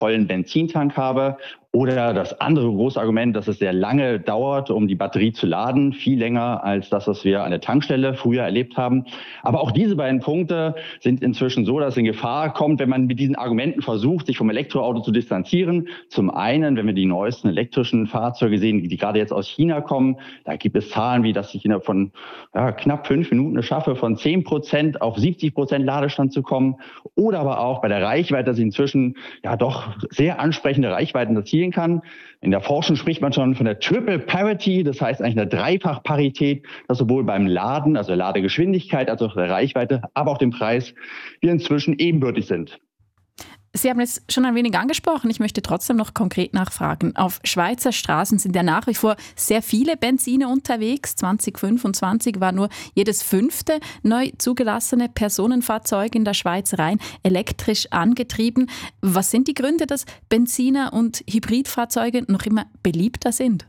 vollen Benzintank habe. Oder das andere große Argument, dass es sehr lange dauert, um die Batterie zu laden. Viel länger als das, was wir an der Tankstelle früher erlebt haben. Aber auch diese beiden Punkte sind inzwischen so, dass es in Gefahr kommt, wenn man mit diesen Argumenten versucht, sich vom Elektroauto zu distanzieren. Zum einen, wenn wir die neuesten elektrischen Fahrzeuge sehen, die gerade jetzt aus China kommen, da gibt es Zahlen, wie dass ich innerhalb von knapp 5 Minuten es schaffe, von 10% auf 70% Ladestand zu kommen. Oder aber auch bei der Reichweite, dass ich inzwischen doch sehr ansprechende Reichweiten erzielen kann. In der Forschung spricht man schon von der Triple Parity, das heißt eigentlich eine Dreifachparität, dass sowohl beim Laden, also der Ladegeschwindigkeit, als auch der Reichweite, aber auch dem Preis, wir inzwischen ebenbürtig sind. Sie haben es schon ein wenig angesprochen. Ich möchte trotzdem noch konkret nachfragen. Auf Schweizer Straßen sind ja nach wie vor sehr viele Benziner unterwegs. 2025 war nur jedes 5. neu zugelassene Personenfahrzeug in der Schweiz rein elektrisch angetrieben. Was sind die Gründe, dass Benziner- und Hybridfahrzeuge noch immer beliebter sind?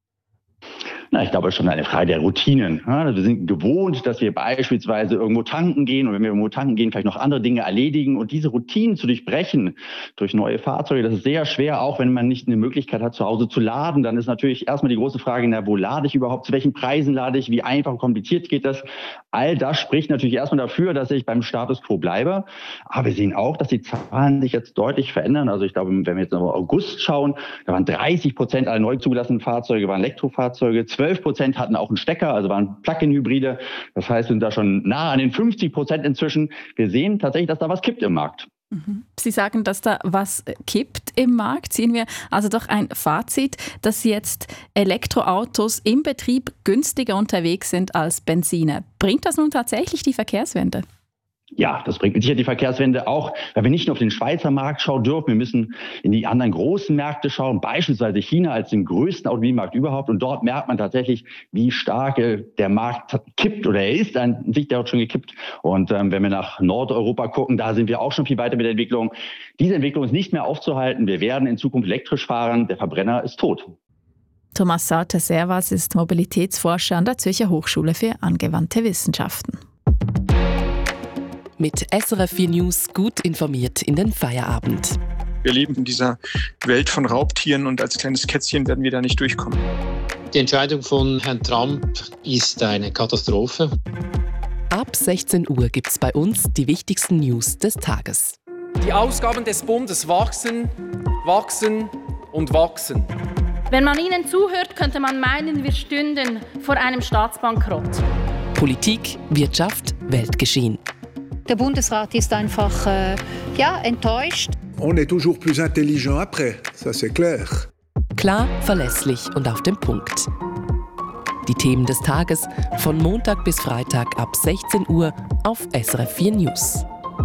Ich glaube, es ist schon eine Frage der Routinen. Wir sind gewohnt, dass wir beispielsweise irgendwo tanken gehen und wenn wir irgendwo tanken gehen, vielleicht noch andere Dinge erledigen. Und diese Routinen zu durchbrechen durch neue Fahrzeuge, das ist sehr schwer, auch wenn man nicht eine Möglichkeit hat, zu Hause zu laden. Dann ist natürlich erstmal die große Frage, wo lade ich überhaupt, zu welchen Preisen lade ich, wie einfach und kompliziert geht das. All das spricht natürlich erstmal dafür, dass ich beim Status quo bleibe. Aber wir sehen auch, dass die Zahlen sich jetzt deutlich verändern. Also ich glaube, wenn wir jetzt auf August schauen, da waren 30% aller neu zugelassenen Fahrzeuge waren Elektrofahrzeuge, 12% hatten auch einen Stecker, also waren Plug-in-Hybride. Das heißt, wir sind da schon nah an den 50% inzwischen. Wir sehen tatsächlich, dass da was kippt im Markt. Sie sagen, dass da was kippt im Markt. Ziehen wir also doch ein Fazit, dass jetzt Elektroautos im Betrieb günstiger unterwegs sind als Benziner. Bringt das nun tatsächlich die Verkehrswende? Ja, das bringt mit Sicherheit die Verkehrswende auch, weil wir nicht nur auf den Schweizer Markt schauen dürfen, wir müssen in die anderen großen Märkte schauen, beispielsweise China als den größten Automobilmarkt überhaupt. Und dort merkt man tatsächlich, wie stark der Markt kippt oder er ist an sich dort schon gekippt. Und wenn wir nach Nordeuropa gucken, da sind wir auch schon viel weiter mit der Entwicklung. Diese Entwicklung ist nicht mehr aufzuhalten. Wir werden in Zukunft elektrisch fahren. Der Verbrenner ist tot. Thomas Sauter-Servas ist Mobilitätsforscher an der Zürcher Hochschule für angewandte Wissenschaften. Mit SRF 4 News gut informiert in den Feierabend. Wir leben in dieser Welt von Raubtieren und als kleines Kätzchen werden wir da nicht durchkommen. Die Entscheidung von Herrn Trump ist eine Katastrophe. Ab 16 Uhr gibt es bei uns die wichtigsten News des Tages. Die Ausgaben des Bundes wachsen, wachsen und wachsen. Wenn man ihnen zuhört, könnte man meinen, wir stünden vor einem Staatsbankrott. Politik, Wirtschaft, Weltgeschehen. Der Bundesrat ist einfach enttäuscht. On est toujours plus intelligent après, ça c'est clair. Klar, verlässlich und auf den Punkt. Die Themen des Tages von Montag bis Freitag ab 16 Uhr auf SRF 4 News.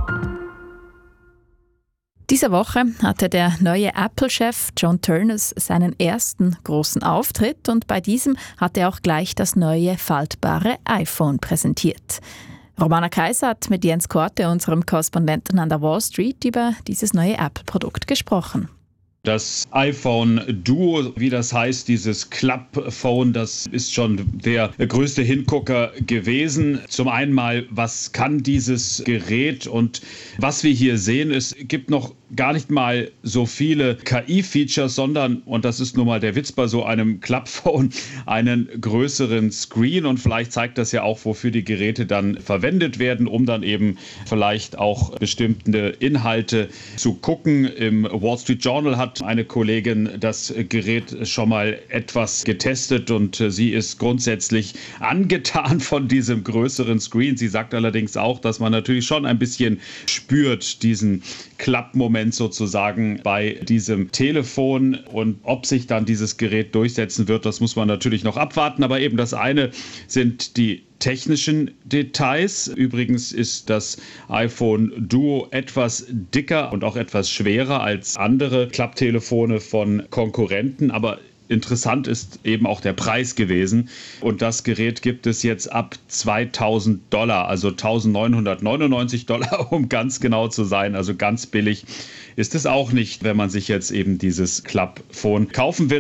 Diese Woche hatte der neue Apple-Chef John Ternus seinen ersten großen Auftritt und bei diesem hat er auch gleich das neue faltbare iPhone präsentiert. Romana Kaiser hat mit Jens Korte, unserem Korrespondenten an der Wall Street, über dieses neue Apple-Produkt gesprochen. Das iPhone Duo, wie das heißt, dieses Club-Phone, das ist schon der größte Hingucker gewesen. Zum einen mal, was kann dieses Gerät und was wir hier sehen, es gibt noch gar nicht mal so viele KI-Features, sondern, und das ist nun mal der Witz bei so einem Club-Phone, einen größeren Screen und vielleicht zeigt das ja auch, wofür die Geräte dann verwendet werden, um dann eben vielleicht auch bestimmte Inhalte zu gucken. Im Wall Street Journal hat eine Kollegin das Gerät schon mal etwas getestet und sie ist grundsätzlich angetan von diesem größeren Screen. Sie sagt allerdings auch, dass man natürlich schon ein bisschen spürt, diesen Klappmoment sozusagen bei diesem Telefon und ob sich dann dieses Gerät durchsetzen wird, das muss man natürlich noch abwarten. Aber eben das eine sind die technischen Details. Übrigens ist das iPhone Duo etwas dicker und auch etwas schwerer als andere Klapptelefone von Konkurrenten, aber interessant ist eben auch der Preis gewesen. Und das Gerät gibt es jetzt ab $2.000, also $1.999, um ganz genau zu sein. Also ganz billig ist es auch nicht, wenn man sich jetzt eben dieses Club-Phone kaufen will. Aber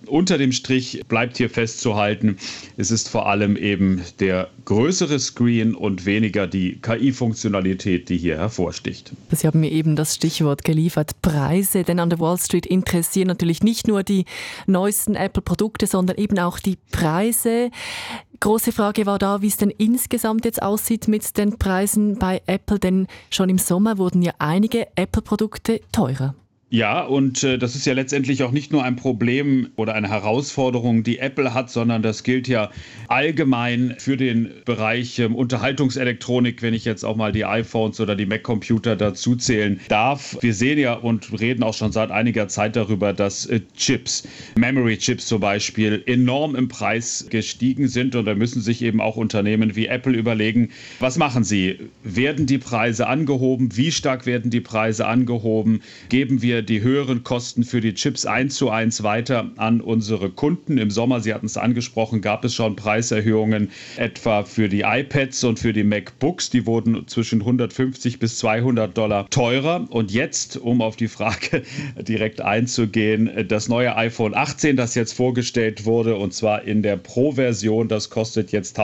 unter dem Strich bleibt hier festzuhalten, es ist vor allem eben der größere Screen und weniger die KI-Funktionalität, die hier hervorsticht. Sie haben mir eben das Stichwort geliefert, Preise, denn an der Wall Street interessieren natürlich nicht nur die neuesten Apple-Produkte, sondern eben auch die Preise. Große Frage war da, wie es denn insgesamt jetzt aussieht mit den Preisen bei Apple, denn schon im Sommer wurden ja einige Apple-Produkte teurer. Ja, und das ist ja letztendlich auch nicht nur ein Problem oder eine Herausforderung, die Apple hat, sondern das gilt ja allgemein für den Bereich Unterhaltungselektronik, wenn ich jetzt auch mal die iPhones oder die Mac-Computer dazu zählen darf. Wir sehen ja und reden auch schon seit einiger Zeit darüber, dass Chips, Memory-Chips zum Beispiel, enorm im Preis gestiegen sind. Und da müssen sich eben auch Unternehmen wie Apple überlegen, was machen sie? Werden die Preise angehoben? Wie stark werden die Preise angehoben? Geben wir die höheren Kosten für die Chips 1:1 weiter an unsere Kunden? Im Sommer, Sie hatten es angesprochen, gab es schon Preiserhöhungen etwa für die iPads und für die MacBooks. Die wurden zwischen $150 bis $200 teurer. Und jetzt, um auf die Frage direkt einzugehen, das neue iPhone 18, das jetzt vorgestellt wurde, und zwar in der Pro-Version, das kostet jetzt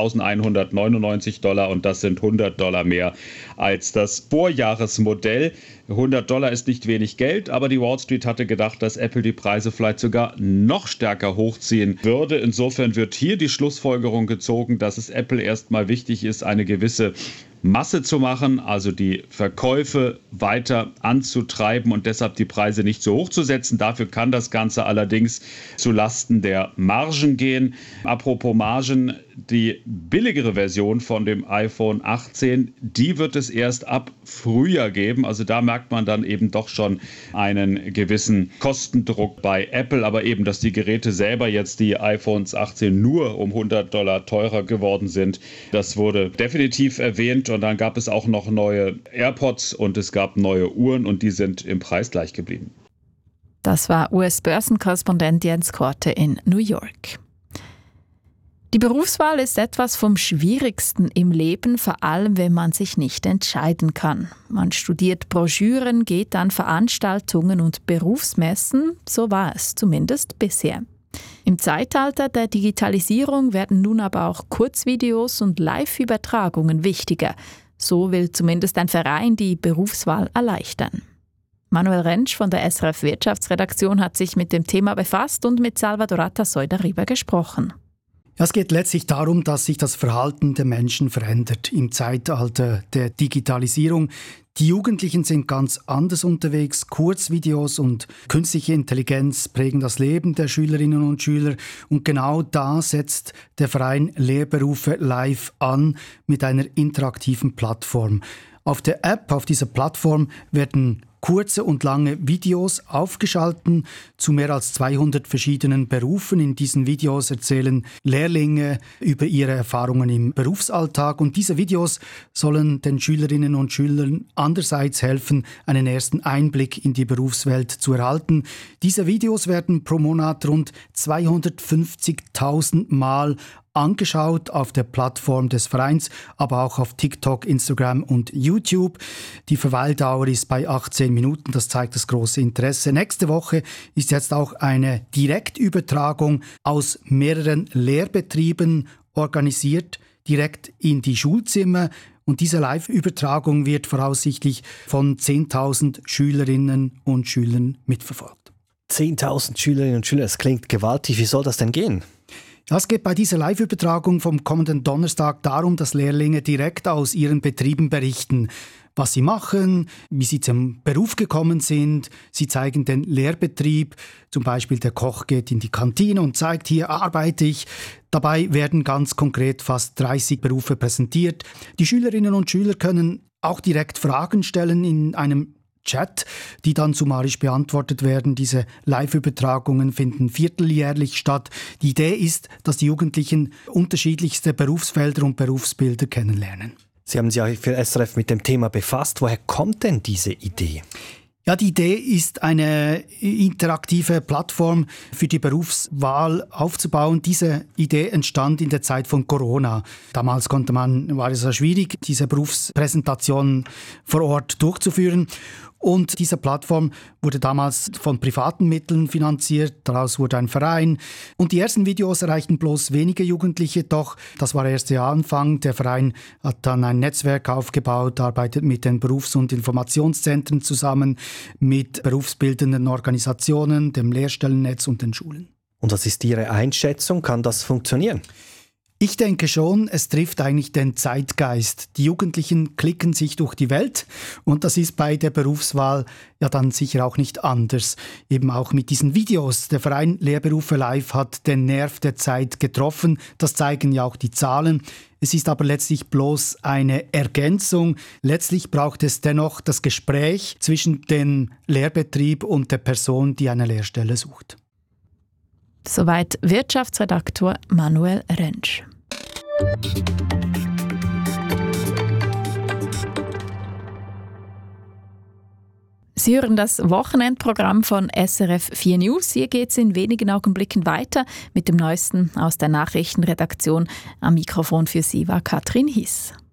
$1.199 und das sind $100 mehr als das Vorjahresmodell. $100 ist nicht wenig Geld, aber die Wall Street hatte gedacht, dass Apple die Preise vielleicht sogar noch stärker hochziehen würde. Insofern wird hier die Schlussfolgerung gezogen, dass es Apple erstmal wichtig ist, eine gewisse Masse zu machen, also die Verkäufe weiter anzutreiben und deshalb die Preise nicht so hoch zu setzen. Dafür kann das Ganze allerdings zu Lasten der Margen gehen. Apropos Margen, die billigere Version von dem iPhone 18, die wird es erst ab Frühjahr geben. Also da merkt man dann eben doch schon einen gewissen Kostendruck bei Apple, aber eben, dass die Geräte selber jetzt, die iPhones 18, nur um $100 teurer geworden sind, das wurde definitiv erwähnt. Und dann gab es auch noch neue AirPods und es gab neue Uhren und die sind im Preis gleich geblieben. Das war US-Börsenkorrespondent Jens Korte in New York. Die Berufswahl ist etwas vom Schwierigsten im Leben, vor allem wenn man sich nicht entscheiden kann. Man studiert Broschüren, geht an Veranstaltungen und Berufsmessen, so war es zumindest bisher. Im Zeitalter der Digitalisierung werden nun aber auch Kurzvideos und Live-Übertragungen wichtiger. So will zumindest ein Verein die Berufswahl erleichtern. Manuel Rentsch von der SRF Wirtschaftsredaktion hat sich mit dem Thema befasst und mit Salvador Atasoy darüber gesprochen. Es geht letztlich darum, dass sich das Verhalten der Menschen verändert im Zeitalter der Digitalisierung. Die Jugendlichen sind ganz anders unterwegs. Kurzvideos und künstliche Intelligenz prägen das Leben der Schülerinnen und Schüler. Und genau da setzt der Verein Lehrberufe live an mit einer interaktiven Plattform. Auf der App, auf dieser Plattform werden kurze und lange Videos aufgeschalten zu mehr als 200 verschiedenen Berufen. In diesen Videos erzählen Lehrlinge über ihre Erfahrungen im Berufsalltag und diese Videos sollen den Schülerinnen und Schülern andererseits helfen, einen ersten Einblick in die Berufswelt zu erhalten. Diese Videos werden pro Monat rund 250.000 Mal angeschaut auf der Plattform des Vereins, aber auch auf TikTok, Instagram und YouTube. Die Verweildauer ist bei 18 Minuten, das zeigt das große Interesse. Nächste Woche ist jetzt auch eine Direktübertragung aus mehreren Lehrbetrieben organisiert, direkt in die Schulzimmer. Und diese Live-Übertragung wird voraussichtlich von 10.000 Schülerinnen und Schülern mitverfolgt. 10.000 Schülerinnen und Schüler, das klingt gewaltig. Wie soll das denn gehen? Es geht bei dieser Live-Übertragung vom kommenden Donnerstag darum, dass Lehrlinge direkt aus ihren Betrieben berichten, was sie machen, wie sie zum Beruf gekommen sind. Sie zeigen den Lehrbetrieb, zum Beispiel der Koch geht in die Kantine und zeigt, hier arbeite ich. Dabei werden ganz konkret fast 30 Berufe präsentiert. Die Schülerinnen und Schüler können auch direkt Fragen stellen in einem Chat, die dann summarisch beantwortet werden. Diese Live-Übertragungen finden vierteljährlich statt. Die Idee ist, dass die Jugendlichen unterschiedlichste Berufsfelder und Berufsbilder kennenlernen. Sie haben sich auch für SRF mit dem Thema befasst. Woher kommt denn diese Idee? Ja, die Idee ist, eine interaktive Plattform für die Berufswahl aufzubauen. Diese Idee entstand in der Zeit von Corona. Damals war es schwierig, diese Berufspräsentation vor Ort durchzuführen. Und diese Plattform wurde damals von privaten Mitteln finanziert, daraus wurde ein Verein. Und die ersten Videos erreichten bloß wenige Jugendliche, doch das war erst der Anfang. Der Verein hat dann ein Netzwerk aufgebaut, arbeitet mit den Berufs- und Informationszentren zusammen, mit berufsbildenden Organisationen, dem Lehrstellennetz und den Schulen. Und was ist Ihre Einschätzung? Kann das funktionieren? Ich denke schon, es trifft eigentlich den Zeitgeist. Die Jugendlichen klicken sich durch die Welt und das ist bei der Berufswahl ja dann sicher auch nicht anders. Eben auch mit diesen Videos. Der Verein Lehrberufe Live hat den Nerv der Zeit getroffen. Das zeigen ja auch die Zahlen. Es ist aber letztlich bloß eine Ergänzung. Letztlich braucht es dennoch das Gespräch zwischen dem Lehrbetrieb und der Person, die eine Lehrstelle sucht. Soweit Wirtschaftsredaktor Manuel Rentsch. Sie hören das Wochenendprogramm von SRF 4 News. Hier geht es in wenigen Augenblicken weiter mit dem Neuesten aus der Nachrichtenredaktion. Am Mikrofon für Sie war Katrin Hiss.